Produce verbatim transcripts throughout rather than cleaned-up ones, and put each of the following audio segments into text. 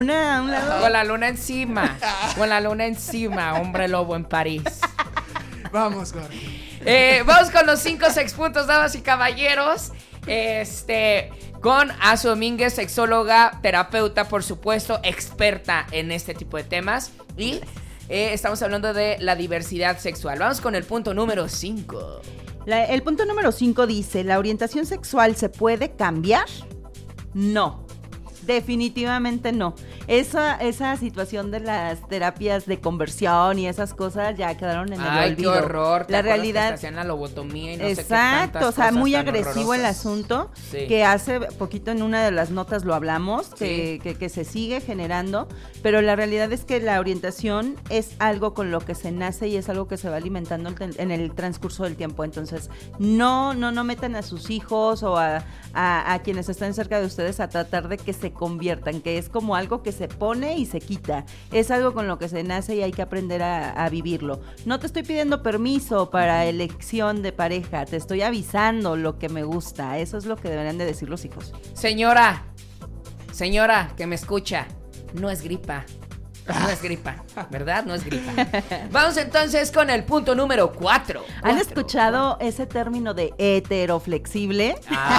luna a un lado. Con la luna encima. Con la luna encima, hombre lobo en París. Vamos, Jorge. Eh, vamos con los cinco sexpuntos, damas y caballeros. Este, con Azu Domínguez, sexóloga, terapeuta, por supuesto, experta en este tipo de temas. Y eh, estamos hablando de la diversidad sexual. Vamos con el punto número cinco. La, el punto número cinco dice, ¿la orientación sexual se puede cambiar? No. Definitivamente no. Esa, esa situación de las terapias de conversión y esas cosas ya quedaron en el Ay, olvido. qué horror. ¿Te la acuerdas realidad. que te hacían la lobotomía y no Exacto, sé qué tantas o sea, cosas muy tan agresivo el horrorosas? asunto, Sí. que hace poquito en una de las notas lo hablamos, Sí. que, que, que se sigue generando, pero la realidad es que la orientación es algo con lo que se nace y es algo que se va alimentando en el transcurso del tiempo. Entonces, no, no, no metan a sus hijos o a, a, a quienes estén cerca de ustedes a tratar de que se conviertan, que es como algo que se pone y se quita. Es algo con lo que se nace y hay que aprender a, a vivirlo. No te estoy pidiendo permiso para elección de pareja, te estoy avisando lo que me gusta. Eso es lo que deberían de decir los hijos. Señora, señora que me escucha, no es gripa. No es gripa, ¿verdad? No es gripa. Vamos entonces con el punto número cuatro. ¿Han escuchado ese término de heteroflexible?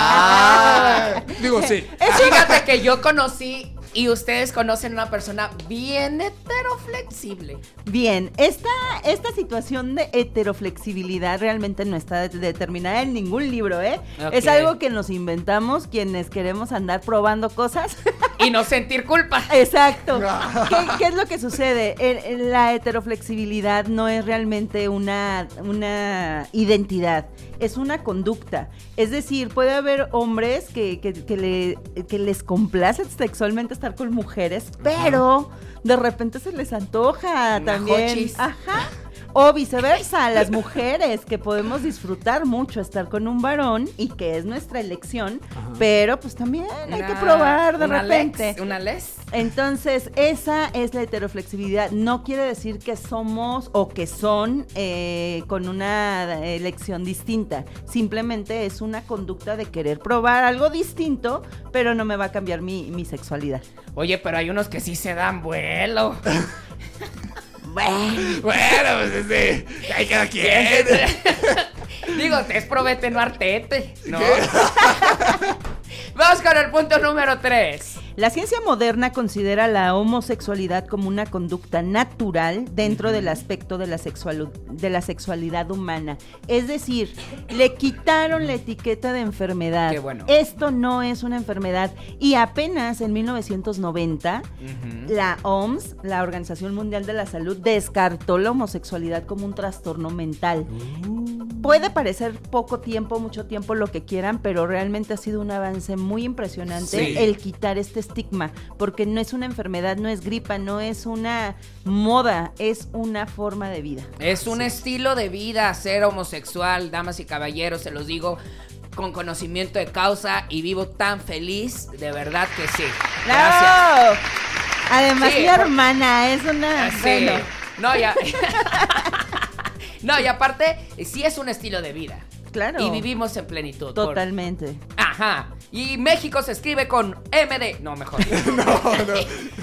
Ah, Digo, sí. fíjate que yo conocí y ustedes conocen una persona bien heteroflexible. Bien, esta, esta situación de heteroflexibilidad realmente no está de- determinada en ningún libro, ¿eh? Ok. Es algo que nos inventamos quienes queremos andar probando cosas. Y no sentir culpa. Exacto. ¿Qué, qué es lo que sucede? El- el- la heteroflexibilidad no es realmente una, una identidad, es una conducta. Es decir, puede haber hombres que, que, que, le, que les complace sexualmente estar con mujeres, pero de repente se les antoja Una también. hochis. Ajá. O viceversa, las mujeres que podemos disfrutar mucho estar con un varón y que es nuestra elección, pero pues también hay que Una- probar de una repente. lex, una les. Entonces, esa es la heteroflexibilidad. No quiere decir que somos o que son eh, con una elección distinta. Simplemente es una conducta de querer probar algo distinto, pero no me va a cambiar mi, mi sexualidad. Oye, pero hay unos que sí se dan vuelo. Bueno, Bueno, pues este. Ahí cada quien. Digo, es probete, no artete, ¿no? Vamos con el punto número tres. la ciencia moderna considera la homosexualidad como una conducta natural dentro del aspecto de la, sexual, de la sexualidad humana. Es decir, le quitaron la etiqueta de enfermedad. Qué bueno. Esto no es una enfermedad. Y apenas en mil novecientos noventa, Ujú. la O M S, la Organización Mundial de la Salud, descartó la homosexualidad como un trastorno mental. Puede parecer poco tiempo, mucho tiempo, lo que quieran, pero realmente ha sido un avance muy impresionante Sí. el quitar este estigma, porque no es una enfermedad, no es gripa, no es una moda, es una forma de vida. Es un estilo de vida ser homosexual, damas y caballeros, se los digo con conocimiento de causa y vivo tan feliz, de verdad que sí. Gracias. ¡Bravo! Además, Sí, mi por- hermana es una... Sí. Bueno, No, ya. No, y aparte, sí es un estilo de vida. claro. Y vivimos en plenitud. por- Totalmente. Ajá. Y México se escribe con M D. No, mejor. No, no.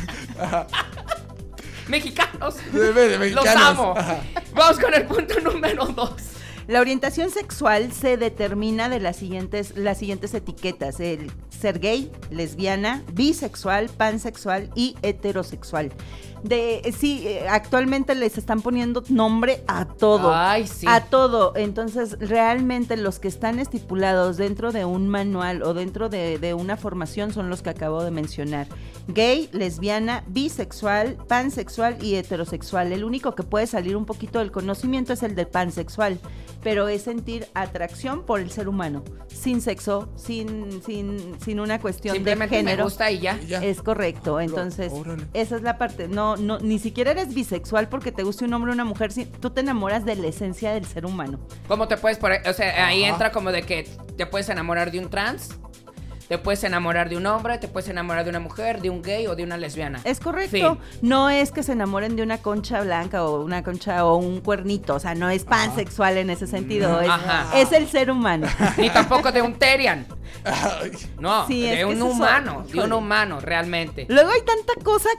Mexicanos. De- de Los mexicanos. amo. Ajá. Vamos con el punto número dos. La orientación sexual se determina de las siguientes, las siguientes etiquetas: el ser gay, lesbiana, bisexual, pansexual y heterosexual. De sí, eh, actualmente les están poniendo nombre a todo. Ay, sí. A todo. Entonces, realmente los que están estipulados dentro de un manual o dentro de, de una formación son los que acabo de mencionar: gay, lesbiana, bisexual, pansexual y heterosexual. El único que puede salir un poquito del conocimiento es el del pansexual, pero es sentir atracción por el ser humano, sin sexo, sin, sin, sin una cuestión Simplemente de me género. gusta y ya. Y ya. Es correcto, entonces Órale. esa es la parte. No, no, ni siquiera eres bisexual porque te guste un hombre o una mujer. Si, tú te enamoras de la esencia del ser humano. ¿Cómo te puedes poner? O sea, ahí Ajá. entra como de que te puedes enamorar de un trans, Te puedes enamorar de un hombre, te puedes enamorar de una mujer, de un gay o de una lesbiana. Es correcto. Fin. No es que se enamoren de una concha blanca o una concha o un cuernito. O sea, no es pansexual en ese sentido. Es, Ajá. es el ser humano. Ni tampoco de un Terian. Ay, No, Sí, es de que un ese es- humano, de un híjole. humano, realmente. Luego hay tanta cosa